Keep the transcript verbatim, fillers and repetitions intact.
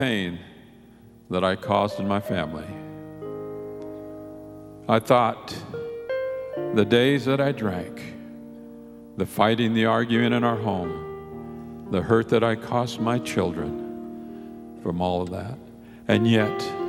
pain that I caused in my family. I thought the days that I drank, the fighting, the arguing in our home, the hurt that I caused my children from all of that. And yet,